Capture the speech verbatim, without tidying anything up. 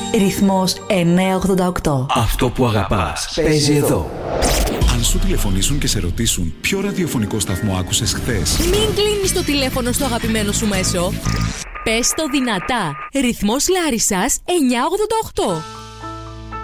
Ρυθμός εννιακόσια ογδόντα οκτώ. Αυτό που αγαπάς παίζει εδώ. Αν σου τηλεφωνήσουν και σε ρωτήσουν ποιο ραδιοφωνικό σταθμό άκουσες χθες, μην κλείνεις το τηλέφωνο στο αγαπημένο σου μέσο. Πες το δυνατά. Ρυθμός Λάρισσας εννιακόσια ογδόντα οκτώ.